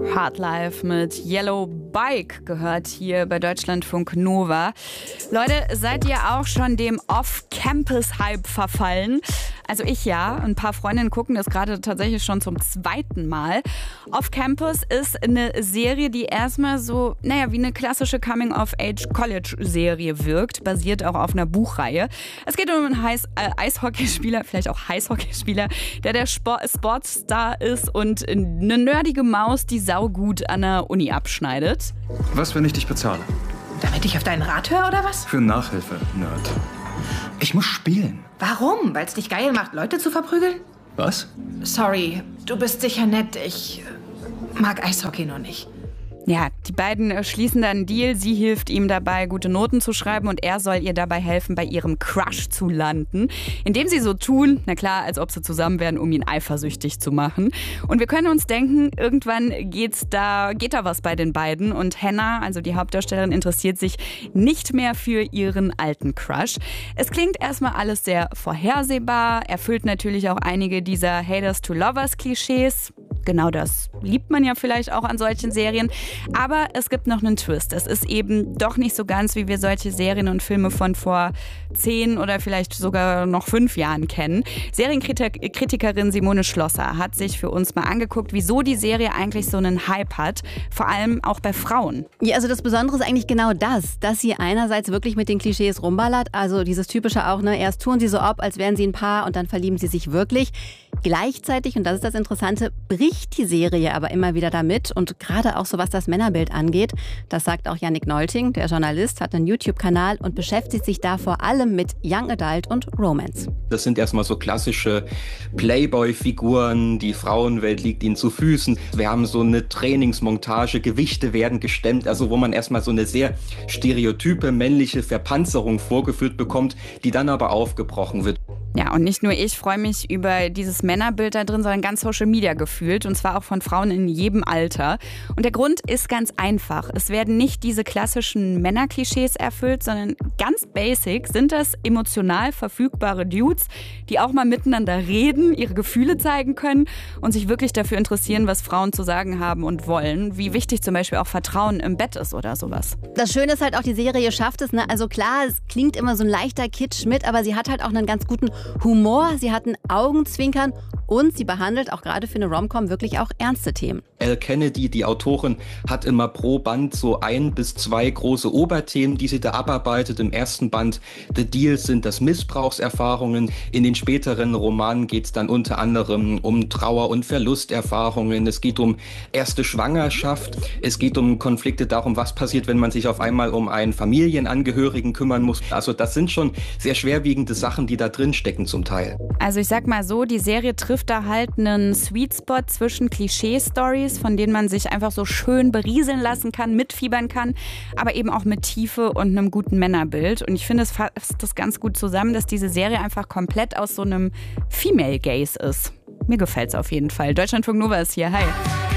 Hardlife mit Yellow Bike gehört hier bei Deutschlandfunk Nova. Leute, seid ihr auch schon dem Off-Campus-Hype verfallen? Also ich ja. Ein paar Freundinnen gucken das gerade tatsächlich schon zum zweiten Mal. Off-Campus ist eine Serie, die erstmal so, wie eine klassische Coming-of-Age-College-Serie wirkt, basiert auch auf einer Buchreihe. Es geht um einen Eishockeyspieler, vielleicht auch Heißhockeyspieler, der Sportstar ist und eine nerdige Maus, die saugut an der Uni abschneidet. Was, wenn ich dich bezahle? Damit ich auf deinen Rat höre, oder was? Für Nachhilfe, Nerd. Ich muss spielen. Warum? Weil es dich geil macht, Leute zu verprügeln? Was? Sorry, du bist sicher nett. Ich mag Eishockey nur nicht. Ja, die beiden schließen dann einen Deal. Sie hilft ihm dabei, gute Noten zu schreiben und er soll ihr dabei helfen, bei ihrem Crush zu landen. Indem sie so tun, na klar, als ob sie zusammen wären, um ihn eifersüchtig zu machen. Und wir können uns denken, irgendwann geht da was bei den beiden. Und Hannah, also die Hauptdarstellerin, interessiert sich nicht mehr für ihren alten Crush. Es klingt erstmal alles sehr vorhersehbar, erfüllt natürlich auch einige dieser Haters-to-Lovers-Klischees. Genau das liebt man ja vielleicht auch an solchen Serien. Aber es gibt noch einen Twist. Es ist eben doch nicht so ganz, wie wir solche Serien und Filme von vor 10 oder vielleicht sogar noch 5 Jahren kennen. Serienkritikerin Simone Schlosser hat sich für uns mal angeguckt, wieso die Serie eigentlich so einen Hype hat. Vor allem auch bei Frauen. Ja, also das Besondere ist eigentlich genau das, dass sie einerseits wirklich mit den Klischees rumballert. Also dieses typische auch, erst tun sie so ab, als wären sie ein Paar und dann verlieben sie sich wirklich. Gleichzeitig, und das ist das Interessante, bricht die Serie aber immer wieder damit und gerade auch so was das Männerbild angeht, das sagt auch Yannick Nolting, der Journalist, hat einen YouTube-Kanal und beschäftigt sich da vor allem mit Young Adult und Romance. Das sind erstmal so klassische Playboy-Figuren, die Frauenwelt liegt ihnen zu Füßen. Wir haben so eine Trainingsmontage, Gewichte werden gestemmt, also wo man erstmal so eine sehr stereotype männliche Verpanzerung vorgeführt bekommt, die dann aber aufgebrochen wird. Ja, und nicht nur ich freue mich über dieses Männerbild da drin, sondern ganz Social Media gefühlt. Und zwar auch von Frauen in jedem Alter. Und der Grund ist ganz einfach. Es werden nicht diese klassischen Männerklischees erfüllt, sondern ganz basic sind das emotional verfügbare Dudes, die auch mal miteinander reden, ihre Gefühle zeigen können und sich wirklich dafür interessieren, was Frauen zu sagen haben und wollen. Wie wichtig zum Beispiel auch Vertrauen im Bett ist oder sowas. Das Schöne ist halt auch, die Serie schafft es. Also klar, es klingt immer so ein leichter Kitsch mit, aber sie hat halt auch einen ganz guten Humor, sie hat ein Augenzwinkern und sie behandelt auch gerade für eine Rom-Com wirklich auch ernste Themen. Elle Kennedy, die Autorin, hat immer pro Band so 1 bis 2 große Oberthemen, die sie da abarbeitet. Im ersten Band The Deals sind das Missbrauchserfahrungen. In den späteren Romanen geht es dann unter anderem um Trauer- und Verlusterfahrungen. Es geht um erste Schwangerschaft. Es geht um Konflikte darum, was passiert, wenn man sich auf einmal um einen Familienangehörigen kümmern muss. Also das sind schon sehr schwerwiegende Sachen, die da drin stecken zum Teil. Also ich sag mal so, die Serie trifft da halt einen Sweet Spot zwischen Klischee-Stories, von denen man sich einfach so schön berieseln lassen kann, mitfiebern kann, aber eben auch mit Tiefe und einem guten Männerbild. Und ich finde, es fasst das ganz gut zusammen, dass diese Serie einfach komplett aus so einem Female Gaze ist. Mir gefällt's auf jeden Fall. Deutschlandfunk Nova ist hier. Hi.